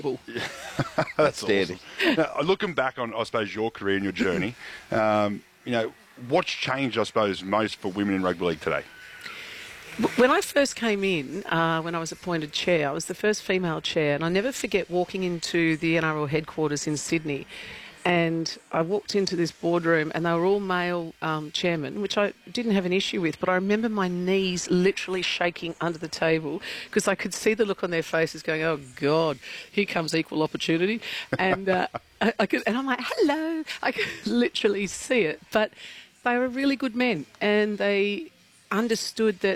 unbelievable. That's Standing. awesome. Now, looking back on, I suppose, your career and your journey, what's changed, I suppose, most for women in rugby league today? When I first came in, when I was appointed chair, I was the first female chair, and I never forget walking into the NRL headquarters in Sydney. And I walked into this boardroom and they were all male chairmen, which I didn't have an issue with, but I remember my knees literally shaking under the table because I could see the look on their faces going, oh, God, here comes equal opportunity. And, and I'm like, hello. I could literally see it. But they were really good men and they understood that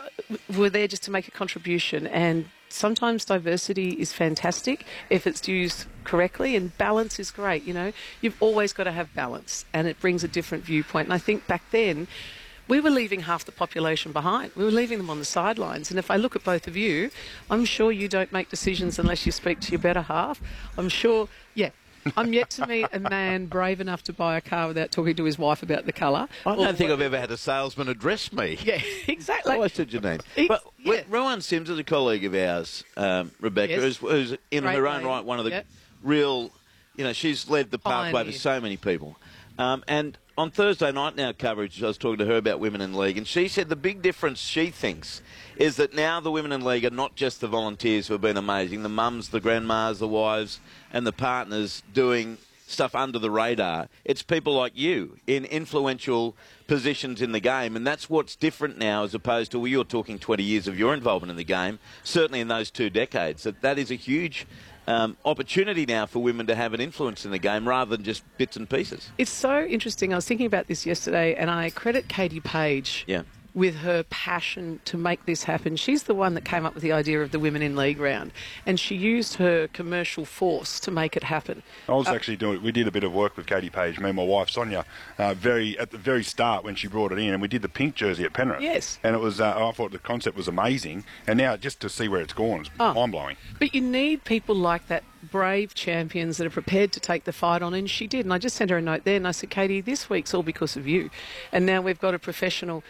were there just to make a contribution, and sometimes diversity is fantastic if it's used correctly, and balance is great. You've always got to have balance, and it brings a different viewpoint. And I think back then we were leaving half the population behind. We were leaving them on the sidelines. And if I look at both of you, I'm sure you don't make decisions unless you speak to your better half. I'm sure, I'm yet to meet a man brave enough to buy a car without talking to his wife about the colour. I don't think I've ever had a salesman address me. Yeah, exactly. I said your name. But Rowan Sims is a colleague of ours, Rebecca, who's in her own right one of the real, she's led the pathway to so many people. And on Thursday night now coverage, I was talking to her about women in league, and she said the big difference she thinks is that now the women in league are not just the volunteers who have been amazing, the mums, the grandmas, the wives and the partners doing stuff under the radar. It's people like you in influential positions in the game, and that's what's different now as opposed to, you're talking 20 years of your involvement in the game, certainly in those 2 decades. That is a huge opportunity now for women to have an influence in the game rather than just bits and pieces. It's so interesting. I was thinking about this yesterday, and I credit Katie Page with her passion to make this happen. She's the one that came up with the idea of the Women in League round, and she used her commercial force to make it happen. I was actually we did a bit of work with Katie Page, me and my wife Sonia, at the very start when she brought it in, and we did the pink jersey at Penrith. Yes. And it was, I thought the concept was amazing, and now just to see where it's gone is mind-blowing. But you need people like that, brave champions that are prepared to take the fight on, and she did. And I just sent her a note there, and I said, Katie, this week's all because of you. And now we've got a professional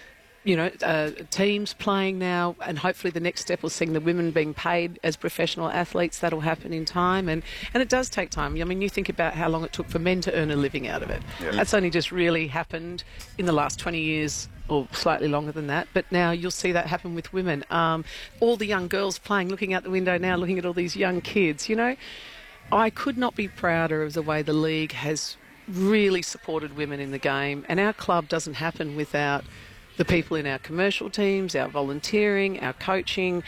teams playing now, and hopefully the next step will see the women being paid as professional athletes. That'll happen in time, and it does take time. I mean, you think about how long it took for men to earn a living out of it. Yeah. That's only just really happened in the last 20 years or slightly longer than that, but now you'll see that happen with women. All the young girls playing, looking out the window now, looking at all these young kids. I could not be prouder of the way the league has really supported women in the game, and our club doesn't happen without the people in our commercial teams, our volunteering, our coaching.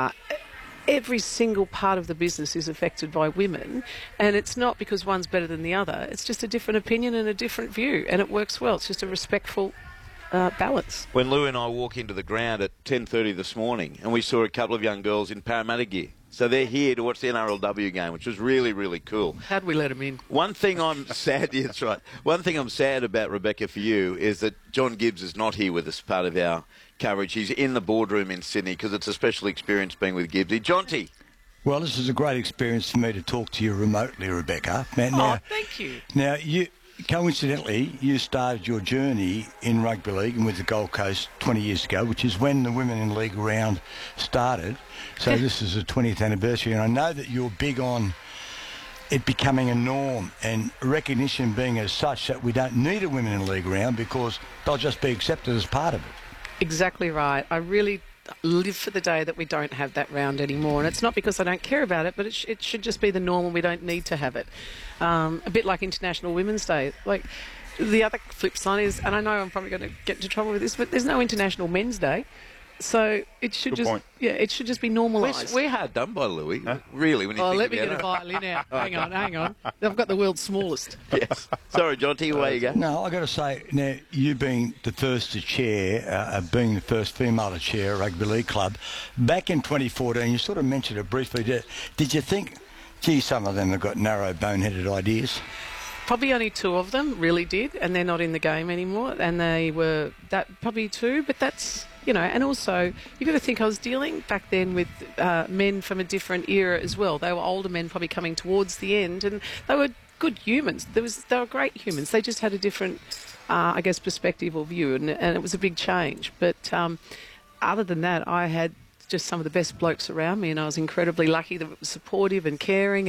Every single part of the business is affected by women, and it's not because one's better than the other. It's just a different opinion and a different view, and it works well. It's just a respectful balance. When Lou and I walk into the ground at 10:30 this morning, and we saw a couple of young girls in Parramatta gear. So they're here to watch the NRLW game, which was really, really cool. How'd we let them in? One thing I'm sad, that's right. One thing I'm sad about, Rebecca, for you, is that John Gibbs is not here with us, part of our coverage. He's in the boardroom in Sydney because it's a special experience being with Gibbsy. Jonty. Well, this is a great experience for me to talk to you remotely, Rebecca. Now, thank you. Now, coincidentally, you started your journey in rugby league and with the Gold Coast 20 years ago, which is when the Women in League round started. So this is the 20th anniversary, and I know that you're big on it becoming a norm and recognition being as such that we don't need a Women in League round because they'll just be accepted as part of it. Exactly right. I really live for the day that we don't have that round anymore, and it's not because I don't care about it, but it should just be the norm, and we don't need to have it. A bit like International Women's Day. Like, the other flip side is, and I know I'm probably going to get into trouble with this, but there's no International Men's Day. So it should it should just be normalised. We're hard done by Louis, really. When you think let me about get a violin out. Hang on. I've got the world's smallest. Yes. Sorry, Jonty, away you go. No, I've got to say, now, you being the first to chair, being the first female to chair a rugby league club, back in 2014, you sort of mentioned it briefly. Did you think, gee, some of them have got narrow, boneheaded ideas? Probably only 2 of them really did, and they're not in the game anymore, and they were probably 2, but that's... and also, you've got to think I was dealing back then with men from a different era as well. They were older men probably coming towards the end, and they were good humans. They were great humans. They just had a different, perspective or view, and it was a big change. But other than that, I had just some of the best blokes around me, and I was incredibly lucky that it was supportive and caring.